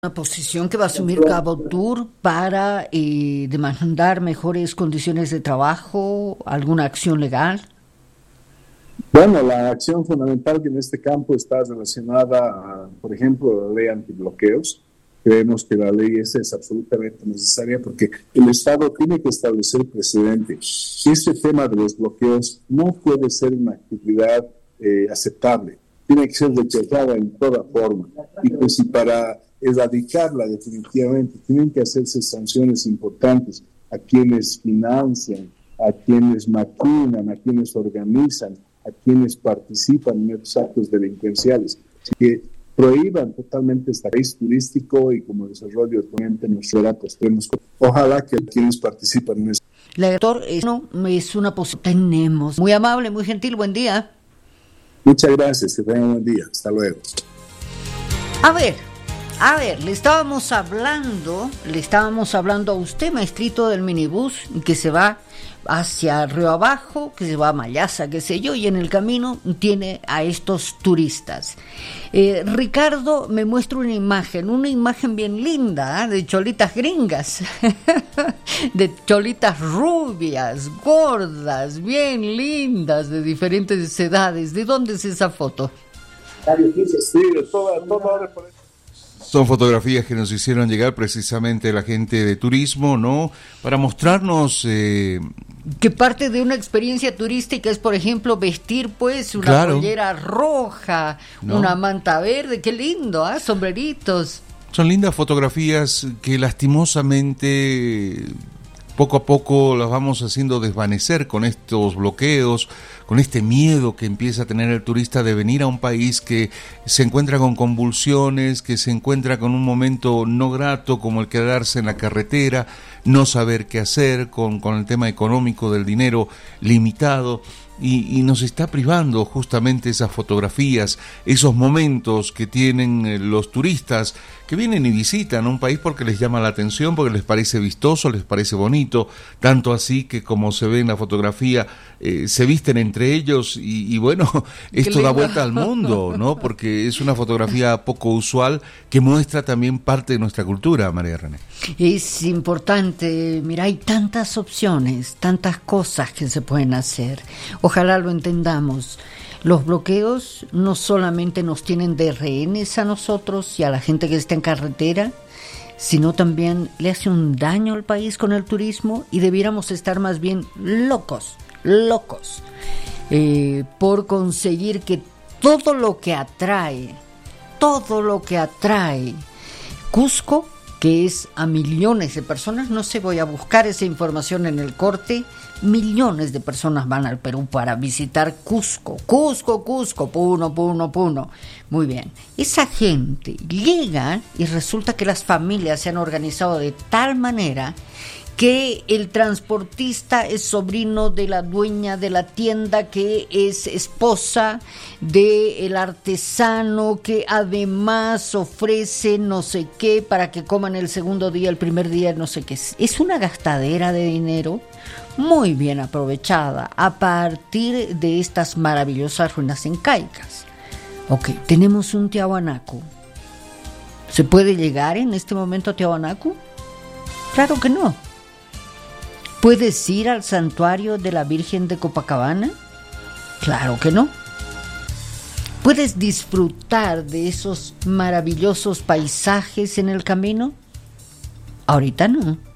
Una posición que va a asumir Cabo Tour para demandar mejores condiciones de trabajo, alguna acción legal. Bueno, la acción fundamental que en este campo está relacionada a, por ejemplo, la ley antibloqueos. Creemos que la ley esa es absolutamente necesaria porque el Estado tiene que establecer precedente. Este tema de los bloqueos no puede ser una actividad aceptable. Tiene que ser rechazada en toda forma. Y pues si para erradicarla definitivamente tienen que hacerse sanciones importantes a quienes financian, a quienes maquinan, a quienes organizan, a quienes participan en estos actos delincuenciales. Así que prohíban totalmente este país turístico y como desarrollo económico nuestro datos tenemos. Ojalá que quienes participan en eso. Doctor, es una posición tenemos. Muy amable, muy gentil, buen día. Muchas gracias, que tengan un buen día. Hasta luego. A ver, le estábamos hablando a usted, maestrito del minibús, que se va hacia Río Abajo, que se va a Mayasa, qué sé yo, y en el camino tiene a estos turistas. Ricardo me muestra una imagen bien linda, de cholitas gringas, de cholitas rubias, gordas, bien lindas, de diferentes edades. ¿De dónde es esa foto? Sí, toda Son fotografías que nos hicieron llegar precisamente la gente de turismo, ¿no? Para mostrarnos... que parte de una experiencia turística es, por ejemplo, vestir pues una pollera roja, ¿no? Una manta verde, qué lindo, sombreritos. Son lindas fotografías que lastimosamente poco a poco las vamos haciendo desvanecer con estos bloqueos, con este miedo que empieza a tener el turista de venir a un país que se encuentra con convulsiones, que se encuentra con un momento no grato como el quedarse en la carretera, no saber qué hacer con el tema económico del dinero limitado. Y nos está privando justamente esas fotografías, esos momentos que tienen los turistas que vienen y visitan un país porque les llama la atención, porque les parece vistoso, les parece bonito, tanto así que como se ve en la fotografía, se visten entre ellos y bueno, esto da vuelta al mundo, ¿no? Porque es una fotografía poco usual que muestra también parte de nuestra cultura, María René. Es importante, mira, hay tantas opciones, tantas cosas que se pueden hacer. Ojalá lo entendamos. Los bloqueos no solamente nos tienen de rehenes a nosotros y a la gente que está en carretera, sino también le hace un daño al país con el turismo y debiéramos estar más bien locos, por conseguir que todo lo que atrae Cusco, que es a millones de personas, no sé, voy a buscar esa información en el corte, millones de personas van al Perú para visitar Cusco, Puno. Muy bien, esa gente llega y resulta que las familias se han organizado de tal manera que el transportista es sobrino de la dueña de la tienda, que es esposa del artesano, que además ofrece no sé qué para que coman el segundo día, el primer día, no sé qué. Es una gastadera de dinero muy bien aprovechada a partir de estas maravillosas ruinas incaicas. Ok, tenemos un Tiahuanaco. ¿Se puede llegar en este momento a Tiahuanaco? Claro que no. ¿Puedes ir al santuario de la Virgen de Copacabana? Claro que no. ¿Puedes disfrutar de esos maravillosos paisajes en el camino? Ahorita no.